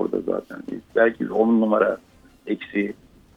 orada zaten. Belki 10 numara eksiği,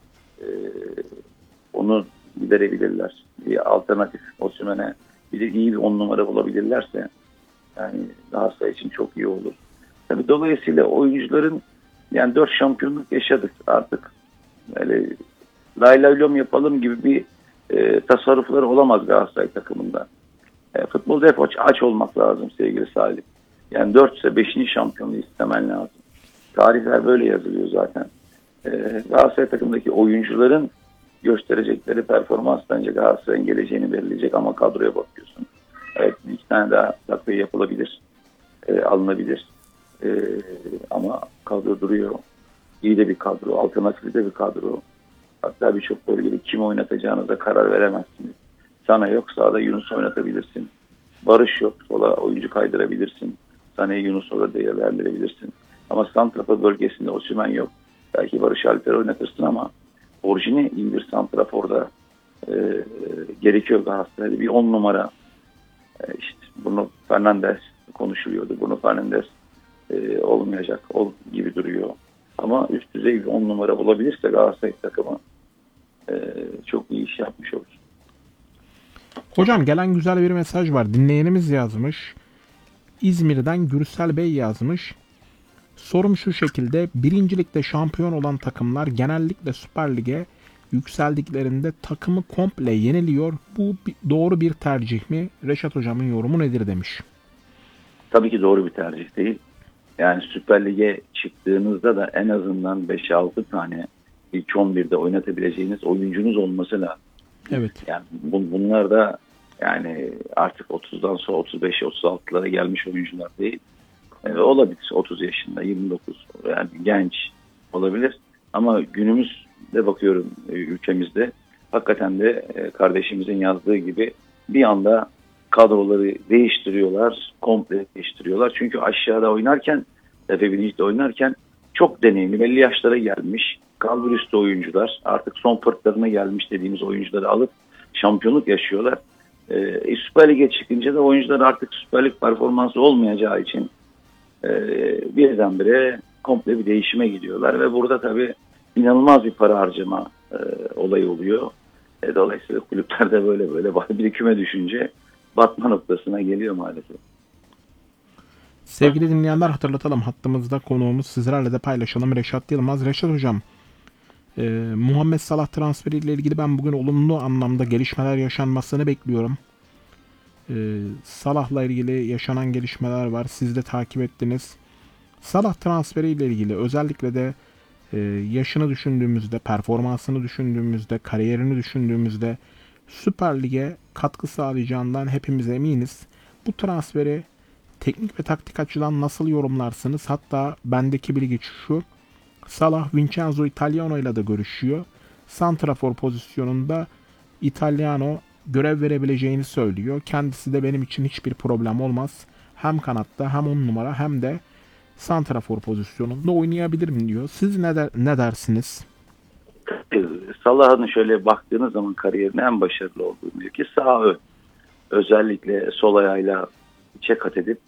onu giderebilirler. Bir alternatif Osimhen'e bir de iyi bir 10 numara bulabilirlerse yani Galatasaray için çok iyi olur. Tabii dolayısıyla oyuncuların yani 4 şampiyonluk yaşadık artık. Böyle lay lay lom yapalım gibi bir tasarrufları olamaz Galatasaray takımında. Futbolda hep aç olmak lazım sevgili Salih. Yani 4 ise 5. şampiyonluğu istemen lazım. Tarihler böyle yazılıyor zaten. Galatasaray takımındaki oyuncuların gösterecekleri performans bence Galatasaray'ın geleceğini belirleyecek ama kadroya bakıyorsun. Evet, 2 tane daha takviye yapılabilir, alınabilir. Ama kadro duruyor. İyi de bir kadro, alternatif de bir kadro. Hatta birçok bölgede kim oynatacağınıza karar veremezsiniz. Sana yok, sağda Yunus oynatabilirsin. Barış yok, sola oyuncu kaydırabilirsin. Sana'yı Yunus'a da değerlendirebilirsin. Ama santrafor bölgesinde Osimhen yok. Belki Barış Alper'i oynatırsın ama orijini iyi bir santraforda gerekiyor Galatasaray'da. Bir 10 numara işte Bruno Fernandes konuşuluyordu. Bruno Fernandes olmayacak gibi duruyor. Ama üst düzey bir 10 numara bulabilirse Galatasaray takımı çok iyi iş yapmış olur. Hocam gelen güzel bir mesaj var. Dinleyenimiz yazmış. İzmir'den Gürsel Bey yazmış. Sorum şu şekilde. Birincilikte şampiyon olan takımlar genellikle Süper Lig'e yükseldiklerinde takımı komple yeniliyor. Bu doğru bir tercih mi? Reşat Hocam'ın yorumu nedir demiş. Tabii ki doğru bir tercih değil. Yani Süper Lig'e çıktığınızda da en azından 5-6 tane ilk 11'de oynatabileceğiniz oyuncunuz olması lazım. Evet. Yani bunlar da yani artık 30'dan sonra 35'e 36'lara gelmiş oyuncular değil. Olabilir 30 yaşında, 29 yani genç olabilir. Ama günümüzde bakıyorum ülkemizde hakikaten de kardeşimizin yazdığı gibi bir anda kadroları değiştiriyorlar, komple değiştiriyorlar. Çünkü aşağıda oynarken, Efe Bilinç'te oynarken çok deneyimli, belli yaşlara gelmiş, kalburüstü oyuncular, artık son fırtlarına gelmiş dediğimiz oyuncuları alıp şampiyonluk yaşıyorlar. Süper Lig'e çıkınca da oyuncular artık Süper Lig performansı olmayacağı için birdenbire komple bir değişime gidiyorlar ve burada tabii inanılmaz bir para harcama olayı oluyor. Dolayısıyla kulüplerde böyle bir küme düşünce batma noktasına geliyor maalesef. Sevgili dinleyenler hatırlatalım. Hattımızda konuğumuz sizlerle de paylaşalım. Reşat Yılmaz. Reşat Hocam, Muhammed Salah transferiyle ilgili ben bugün olumlu anlamda gelişmeler yaşanmasını bekliyorum. Salah'la ilgili yaşanan gelişmeler var. Siz de takip ettiniz. Salah transferiyle ilgili özellikle de yaşını düşündüğümüzde, performansını düşündüğümüzde, kariyerini düşündüğümüzde Süper Lig'e katkı sağlayacağından hepimiz eminiz. Bu transferi teknik ve taktik açıdan nasıl yorumlarsınız? Hatta bendeki bilgi şu. Salah Vincenzo Italiano ile de görüşüyor. Santrafor pozisyonunda Italiano görev verebileceğini söylüyor. Kendisi de benim için hiçbir problem olmaz. Hem kanatta hem 10 numara hem de santrafor pozisyonunda oynayabilirim diyor. Siz ne dersiniz? Salah'ın şöyle baktığınız zaman kariyerine en başarılı olduğu mevki sağ ön. Özellikle sol ayağıyla içe kat edip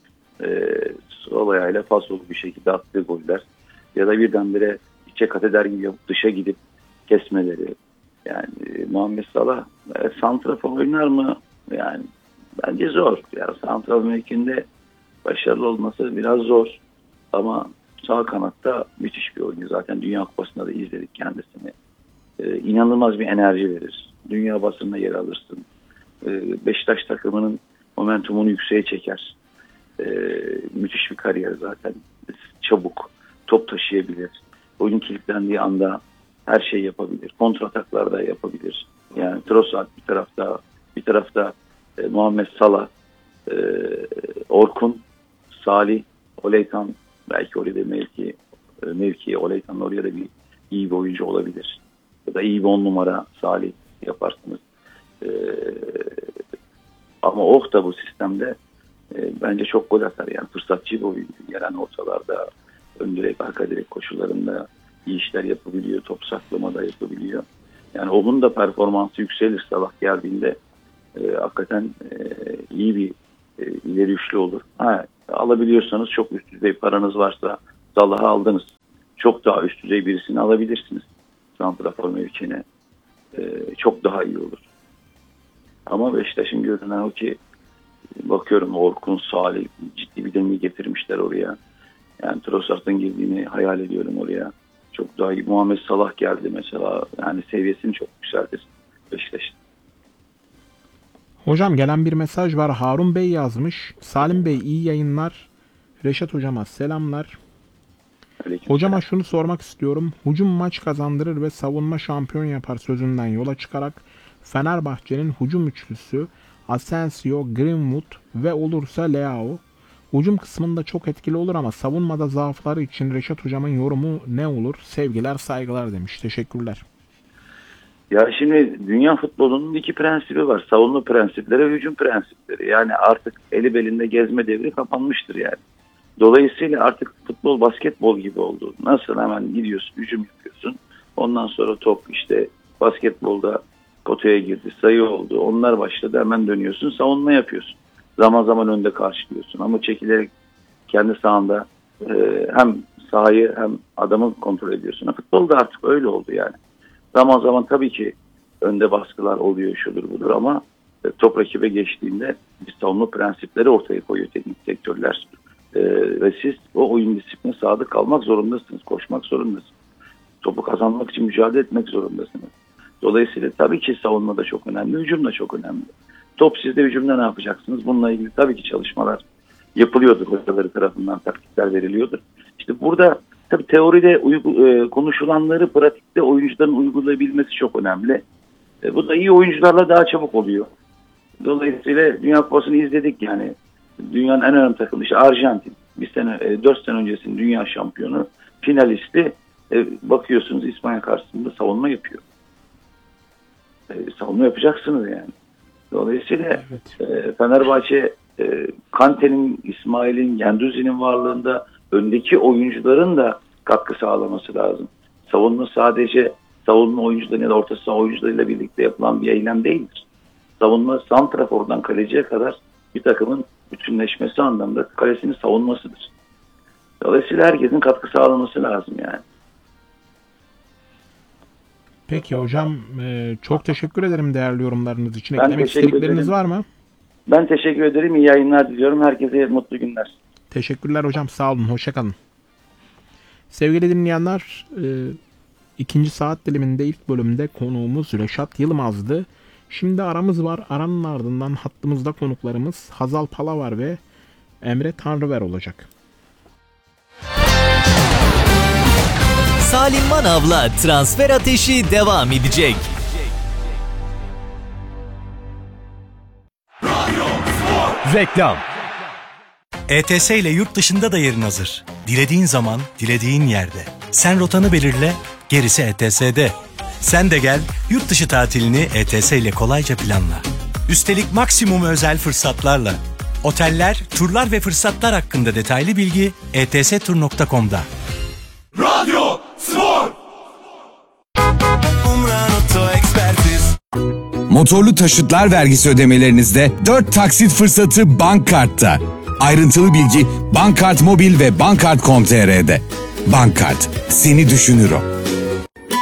sol ayağıyla fasolu bir şekilde attığı goller ya da birdenbire içe kat eder gibi yapıp dışa gidip kesmeleri. Yani Muhammed Salah santrafor oynar mı? Yani bence zor. Yani santrafor mevkinde başarılı olması biraz zor. Ama sağ kanatta müthiş bir oyuncu. Zaten Dünya Kupası'nda da izledik kendisini. İnanılmaz bir enerji verir. Dünya basınına yer alırsın. Beşiktaş takımının momentumunu yükseğe çeker. Müthiş bir kariyer zaten. Çabuk, top taşıyabilir. Oyun kilitlendiği anda her şeyi yapabilir. Kontrataklar da yapabilir. Yani Trossard bir tarafta Muhammed Salah, Orkun, Salih, Oleytan, belki oraya da mevki Oleytan'ın oraya da iyi bir oyuncu olabilir. Ya da iyi bir 10 numara Salih yaparsınız. Ama da bu sistemde bence çok gol atar. Yani fırsatçı bir oyuncu. Gelen ortalarda, ön direk, arka direk koşularında iyi işler yapabiliyor. Top saklamada yapabiliyor. Yani onun da performansı yükselir Salah geldiğinde. Hakikaten iyi bir ileri üçlü olur. Alabiliyorsanız çok üst düzey paranız varsa Salah'ı aldınız. çok daha üst düzey birisini alabilirsiniz. Santrafor mevkine. Çok daha iyi olur. Ama Beşiktaş'ın görünen o ki bakıyorum Orkun, Salih ciddi bir denge getirmişler oraya. Yani Trossard'ın girdiğini hayal ediyorum oraya. Çok daha iyi. Muhammed Salah geldi mesela. Yani seviyesini çok yükseltir Beşiktaş'ın. Hocam gelen bir mesaj var. Harun Bey yazmış. Salim Bey iyi yayınlar. Reşat hocama selamlar. Hocama şunu sormak istiyorum. Hücum maç kazandırır ve savunma şampiyon yapar sözünden yola çıkarak Fenerbahçe'nin hücum üçlüsü Asensio, Greenwood ve olursa Leao. Hücum kısmında çok etkili olur ama savunmada zaafları için Reşat hocamın yorumu ne olur? Sevgiler, saygılar demiş. Teşekkürler. Ya şimdi dünya futbolunun iki prensibi var. Savunma prensipleri ve hücum prensipleri. Yani artık eli belinde gezme devri kapanmıştır yani. Dolayısıyla artık futbol basketbol gibi oldu. Nasıl hemen gidiyorsun, hücum yapıyorsun. Ondan sonra top işte basketbolda potaya girdi, sayı oldu. Onlar başladı, hemen dönüyorsun, savunma yapıyorsun. Zaman zaman önde karşılıyorsun. Ama çekilerek kendi sahanda hem sahayı hem adamı kontrol ediyorsun. Futbolda artık öyle oldu yani. Zaman zaman tabii ki önde baskılar oluyor, şudur budur ama top rakibe geçtiğinde bir savunma prensipleri ortaya koyuyor teknik direktörler. Ve siz o oyun disipline sadık kalmak zorundasınız. Koşmak zorundasınız. Topu kazanmak için mücadele etmek zorundasınız. Dolayısıyla tabii ki savunma da çok önemli, hücum da çok önemli. Top sizde, hücumda ne yapacaksınız? Bununla ilgili tabii ki çalışmalar yapılıyordur. Hocaları tarafından taktikler veriliyordur. İşte burada tabii teoride konuşulanları pratikte oyuncuların uygulayabilmesi çok önemli. Bu da iyi oyuncularla daha çabuk oluyor. Dolayısıyla Dünya Kupası'nı izledik yani. Dünyanın en önemli takımı işte Arjantin. 4 sene öncesinin dünya şampiyonu, finalisti. Bakıyorsunuz İspanya karşısında savunma yapıyor. Savunma yapacaksınız yani. Dolayısıyla Fenerbahçe Kante'nin, İsmail'in, Gendouzi'nin varlığında öndeki oyuncuların da katkı sağlaması lazım. Savunma sadece savunma oyuncuları ya da orta saha oyuncularıyla birlikte yapılan bir eylem değildir. Savunma santrafordan kaleciye kadar bir takımın bütünleşmesi anlamda kalesini savunmasıdır. Dolayısıyla herkesin katkı sağlaması lazım yani. Peki hocam, çok teşekkür ederim değerli yorumlarınız için. Eklemek istedikleriniz var mı? Ben teşekkür ederim. İyi yayınlar diliyorum. Herkese mutlu günler. Teşekkürler hocam. Sağ olun. Hoşça kalın. Sevgili dinleyenler, ikinci saat diliminde ilk bölümde konuğumuz Reşat Yılmaz'dı. Şimdi aramız var. Aranın ardından hattımızda konuklarımız Hazal Palavar ve Emre Tanrıver olacak. Salim Manav'la transfer ateşi devam edecek. Reklam. ETS ile yurt dışında da yerin hazır. Dilediğin zaman, dilediğin yerde. Sen rotanı belirle, gerisi ETS'de. Sen de gel, yurt dışı tatilini ETS ile kolayca planla. Üstelik maksimum özel fırsatlarla. Oteller, turlar ve fırsatlar hakkında detaylı bilgi etstur.com'da. Radyo Spor. Motorlu taşıtlar vergisi ödemelerinizde 4 taksit fırsatı Bankkart'ta. Ayrıntılı bilgi Bankkart Mobil ve Bankkart.com.tr'de. Bankkart, seni düşünür o.